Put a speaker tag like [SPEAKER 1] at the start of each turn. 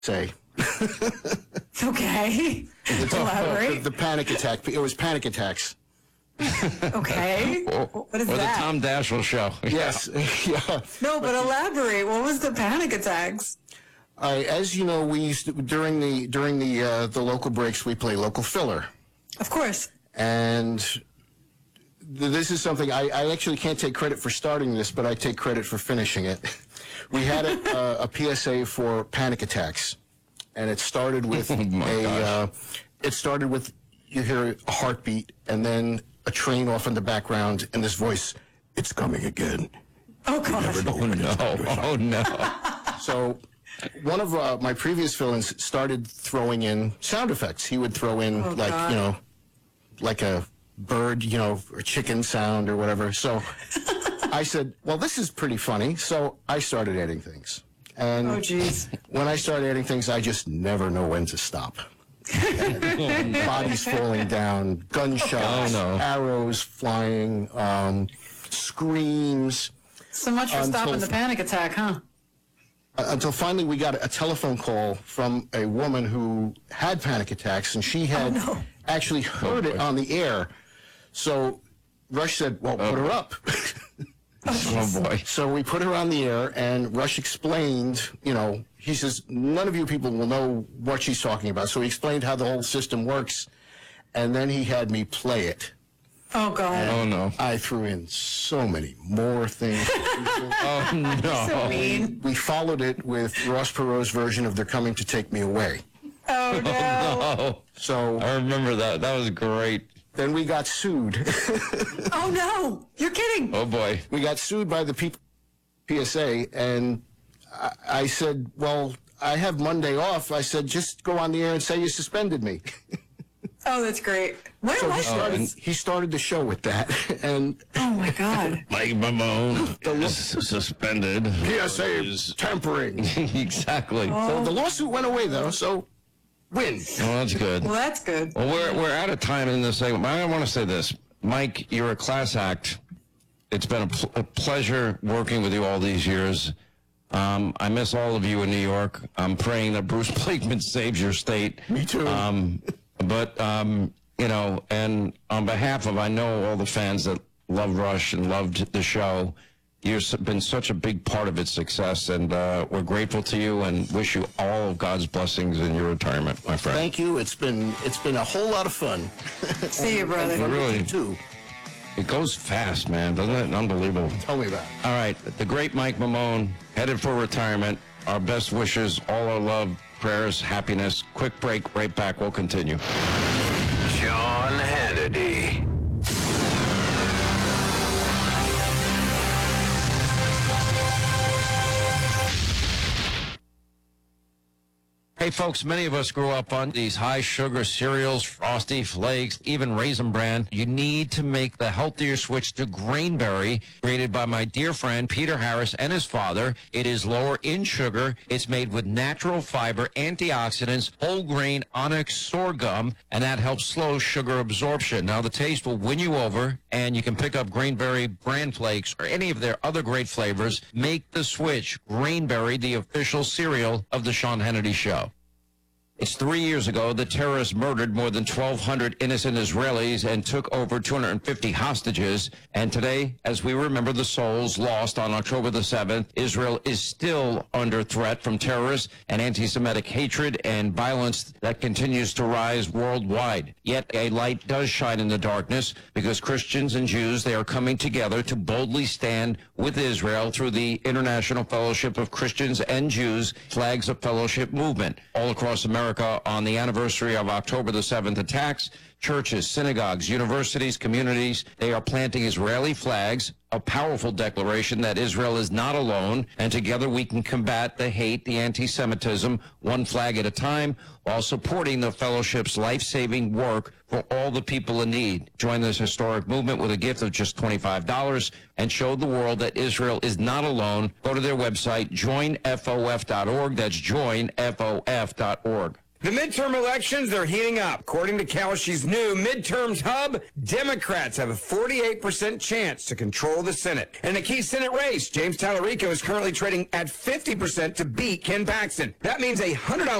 [SPEAKER 1] say.
[SPEAKER 2] Okay. Elaborate.
[SPEAKER 1] The panic attack. It was panic attacks.
[SPEAKER 2] Okay. What is
[SPEAKER 3] or
[SPEAKER 2] that?
[SPEAKER 3] the Tom Daschle show.
[SPEAKER 1] Yes. Yeah.
[SPEAKER 2] No, but elaborate. What was the panic attacks?
[SPEAKER 1] As you know, we used to, during the local breaks, we play local filler.
[SPEAKER 2] Of course.
[SPEAKER 1] And this is something I actually can't take credit for starting this, but I take credit for finishing it. We had a PSA for panic attacks, and it started with it started with, you hear a heartbeat and then a train off in the background and this voice, "It's coming again."
[SPEAKER 2] Oh, God.
[SPEAKER 3] Oh, no.
[SPEAKER 1] So one of my previous villains started throwing in sound effects. He would throw in like a bird, or chicken sound or whatever. So I said, well, this is pretty funny. So I started adding things. And
[SPEAKER 2] Oh, geez.
[SPEAKER 1] when I start adding things, I just never know when to stop. Bodies falling down, gunshots, arrows flying, screams.
[SPEAKER 2] So much for stopping the panic attack, huh?
[SPEAKER 1] Until finally we got a telephone call from a woman who had panic attacks, and she had actually heard it on the air. So Rush said, well, put her up.
[SPEAKER 3] Oh, boy.
[SPEAKER 1] So we put her on the air, and Rush explained, he says, none of you people will know what she's talking about. So he explained how the whole system works, and then he had me play it.
[SPEAKER 2] Oh, God.
[SPEAKER 1] And
[SPEAKER 3] Oh, no.
[SPEAKER 1] I threw in so many more things.
[SPEAKER 3] Oh, no.
[SPEAKER 2] So mean.
[SPEAKER 1] We followed it with Ross Perot's version of They're Coming to Take Me Away.
[SPEAKER 2] Oh, no.
[SPEAKER 3] Oh,
[SPEAKER 1] So
[SPEAKER 3] I remember that. That was great.
[SPEAKER 1] then we got sued.
[SPEAKER 2] Oh, no. You're kidding.
[SPEAKER 3] Oh, boy.
[SPEAKER 1] We got sued by the PSA, and I said, well, I have Monday off. I said, just go on the air and say you suspended me.
[SPEAKER 2] Oh, that's great. Where
[SPEAKER 1] So
[SPEAKER 2] was
[SPEAKER 1] he started the show with that. And
[SPEAKER 2] Oh, my God.
[SPEAKER 3] Mike Mamone is suspended.
[SPEAKER 1] PSA tampering.
[SPEAKER 3] Exactly.
[SPEAKER 1] So the lawsuit went away, though, so win.
[SPEAKER 3] Well, that's good.
[SPEAKER 2] Well, that's good.
[SPEAKER 3] Well, we're out of time in this segment. I want to say this. Mike, you're a class act. It's been a pleasure working with you all these years. I miss all of you in New York. I'm praying that Bruce Blakeman saves your state.
[SPEAKER 1] Me too.
[SPEAKER 3] And on behalf of, I know, all the fans that love Rush and loved the show, you've been such a big part of its success, and we're grateful to you and wish you all of God's blessings in your retirement, my friend.
[SPEAKER 1] Thank you. It's been a whole lot of fun.
[SPEAKER 2] See you, brother.
[SPEAKER 1] And
[SPEAKER 3] Really?
[SPEAKER 1] you too.
[SPEAKER 3] It goes fast, man, doesn't it? Unbelievable.
[SPEAKER 1] Tell me about it.
[SPEAKER 3] All right, the great Mike Mamone, headed for retirement. Our best wishes, all our love, prayers, happiness. Quick break, right back. We'll continue.
[SPEAKER 4] Sean Hannity.
[SPEAKER 3] Hey, folks, many of us grew up on these high-sugar cereals, Frosty Flakes, even Raisin Bran. You need to make the healthier switch to Grainberry, created by my dear friend Peter Harris and his father. It is lower in sugar. It's made with natural fiber, antioxidants, whole grain onyx sorghum, and that helps slow sugar absorption. Now, the taste will win you over, and you can pick up Grainberry Bran Flakes or any of their other great flavors. Make the switch. Grainberry, the official cereal of the Sean Hannity Show. It's 3 years ago the terrorists murdered more than 1,200 innocent Israelis and took over 250 hostages. And today, as we remember the souls lost on October the 7th, Israel is still under threat from terrorists and anti-Semitic hatred and violence that continues to rise worldwide. Yet a light does shine in the darkness, because Christians and Jews, they are coming together to boldly stand with Israel through the International Fellowship of Christians and Jews Flags of Fellowship movement. All across America, on the anniversary of October the 7th attacks, churches, synagogues, universities, communities, they are planting Israeli flags, a powerful declaration that Israel is not alone, and together we can combat the hate, the anti-Semitism, one flag at a time, while supporting the fellowship's life-saving work for all the people in need. Join this historic movement with a gift of just $25 and show the world that Israel is not alone. Go to their website, joinfof.org. That's joinfof.org.
[SPEAKER 5] The midterm elections, they're heating up. According to Kalshi's new Midterms Hub, Democrats have a 48% chance to control the Senate. And in a key Senate race, James Tallarico is currently trading at 50% to beat Ken Paxton. That means a $100